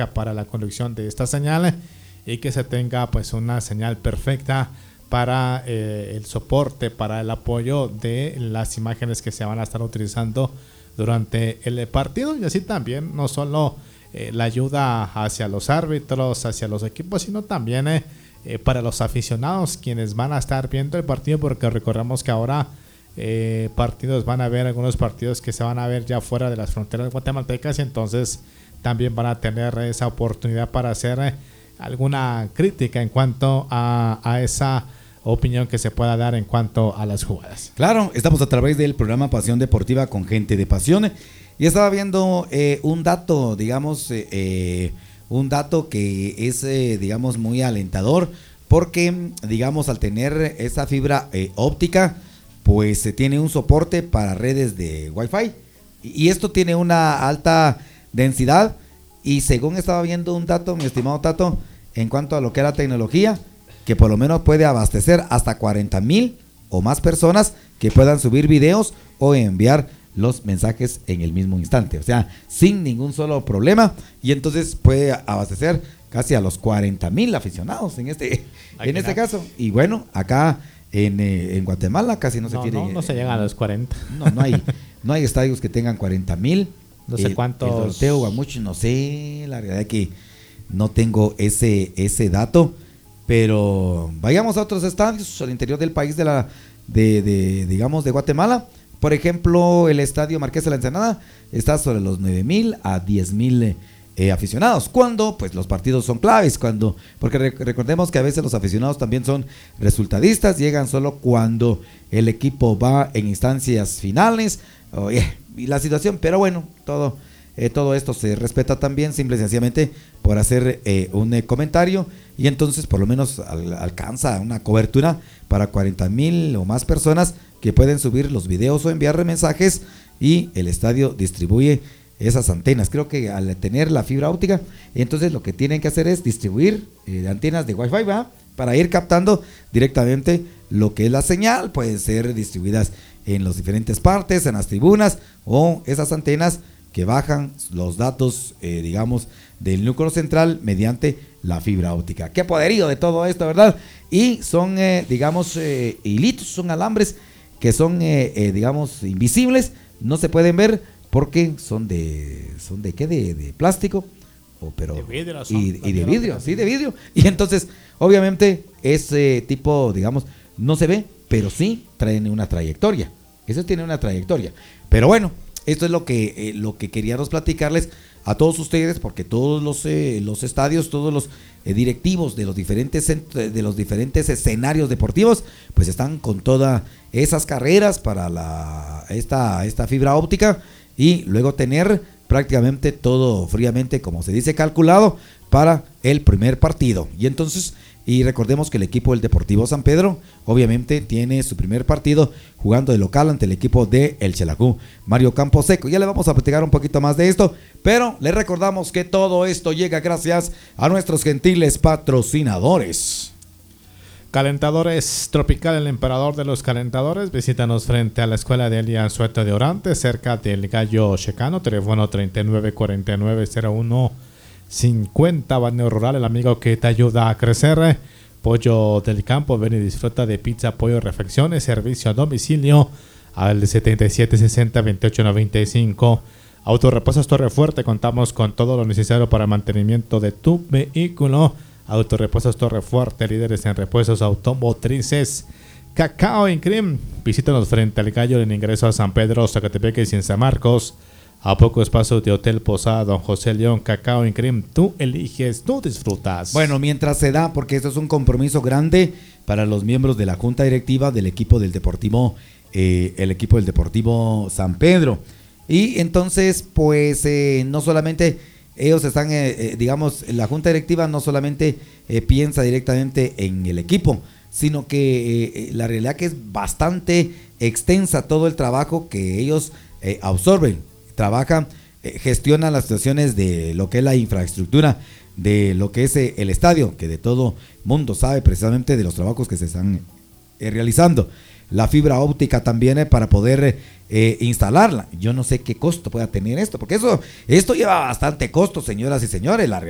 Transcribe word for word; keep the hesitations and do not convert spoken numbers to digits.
eléctrica para la conducción de esta señal y que se tenga pues una señal perfecta para eh, el soporte, para el apoyo de las imágenes que se van a estar utilizando durante el partido, y así también no solo eh, la ayuda hacia los árbitros, hacia los equipos, sino también eh, eh, para los aficionados quienes van a estar viendo el partido, porque recordemos que ahora eh, partidos van a haber algunos partidos que se van a ver ya fuera de las fronteras guatemaltecas, y entonces también van a tener esa oportunidad para hacer eh, alguna crítica en cuanto a, a esa opinión que se pueda dar en cuanto a las jugadas. Claro, estamos a través del programa Pasión Deportiva con gente de pasión, y estaba viendo eh, un dato, digamos, eh, eh, un dato que es, eh, digamos, muy alentador, porque, digamos, al tener esa fibra eh, óptica, pues se eh, tiene un soporte para redes de Wi-Fi, y esto tiene una alta densidad, y según estaba viendo un dato, mi estimado Tato, en cuanto a lo que era tecnología, que por lo menos puede abastecer hasta cuarenta mil o más personas que puedan subir videos o enviar los mensajes en el mismo instante, o sea, sin ningún solo problema, y entonces puede abastecer casi a los cuarenta mil aficionados en este, en este caso. Y bueno, acá en, eh, en Guatemala casi no se no, tiene. No, no se llegan a los cuarenta. No, no hay, no hay estadios que tengan cuarenta mil. No sé el, cuántos. El Doroteo Guamuchi, no sé, la realidad es que no tengo ese, ese dato. Pero vayamos a otros estadios al interior del país de la, de, de, digamos, de Guatemala. Por ejemplo, el estadio Marqués de la Ensenada está sobre los nueve mil a diez mil eh, aficionados. Cuando, pues, los partidos son claves, cuando, porque rec- recordemos que a veces los aficionados también son resultadistas, llegan solo cuando el equipo va en instancias finales, oh, yeah, y la situación, pero bueno, todo, eh, todo esto se respeta también, simple y sencillamente por hacer eh, un eh, comentario, y entonces por lo menos al, alcanza una cobertura para cuarenta mil o más personas que pueden subir los videos o enviar mensajes, y el estadio distribuye esas antenas. Creo que al tener la fibra óptica, entonces lo que tienen que hacer es distribuir eh, antenas de Wi-Fi, ¿va? Para ir captando directamente lo que es la señal, pueden ser distribuidas en las diferentes partes, en las tribunas, o esas antenas que bajan los datos, eh, digamos, del núcleo central mediante la fibra óptica. Qué poderío de todo esto, ¿verdad? Y son, eh, digamos, eh, hilitos, son alambres que son, eh, eh, digamos, invisibles, no se pueden ver porque son de, ¿son de qué? De, de plástico, o, pero, de vidrio, y, y de vidrio, sí, de vidrio. Y entonces, obviamente, ese tipo, digamos, no se ve, pero sí traen una trayectoria. Eso tiene una trayectoria. Pero bueno, esto es lo que, eh, lo que queríamos platicarles a todos ustedes, porque todos los, eh, los estadios, todos los eh, directivos de los diferentes de los diferentes escenarios deportivos, pues están con todas esas carreras para la esta, esta fibra óptica, y luego tener prácticamente todo fríamente, como se dice, calculado para el primer partido. Y entonces, y recordemos que el equipo del Deportivo San Pedro obviamente tiene su primer partido jugando de local ante el equipo de El Xelajú Mario Camposeco. Ya le vamos a platicar un poquito más de esto, pero le recordamos que todo esto llega gracias a nuestros gentiles patrocinadores. Calentadores Tropical, el emperador de los calentadores. Visítanos frente a la escuela de Elia Sueta de Orante, cerca del Gallo Checano. Teléfono treinta y nueve cuarenta y nueve cero uno cincuenta. Baneo Rural, el amigo que te ayuda a crecer. Pollo del Campo, ven y disfruta de pizza, pollo, refacciones, servicio a domicilio al setenta y siete sesenta veintiocho noventa y cinco. Autorepuestos Torre Fuerte, contamos con todo lo necesario para el mantenimiento de tu vehículo. Autorepuestos Torre Fuerte, líderes en repuestos automotrices. Cacao en Cream, visítanos frente al Gallo en ingreso a San Pedro, Zacatepeques y en San Marcos. A poco espacio de Hotel Posada Don José León. Cacao en Cream, tú eliges, tú disfrutas. Bueno, mientras se da, porque esto es un compromiso grande para los miembros de la Junta Directiva del equipo del Deportivo, eh, el equipo del Deportivo San Pedro. Y entonces, pues, eh, no solamente ellos están, eh, eh, digamos, la Junta Directiva no solamente eh, piensa directamente en el equipo, sino que eh, la realidad que es bastante extensa todo el trabajo que ellos eh, absorben, trabajan, eh, gestionan las situaciones de lo que es la infraestructura, de lo que es eh, el estadio, que de todo mundo sabe precisamente de los trabajos que se están eh, realizando. La fibra óptica también eh, para poder eh, instalarla. Yo no sé qué costo pueda tener esto, porque eso esto lleva bastante costo, señoras y señores. La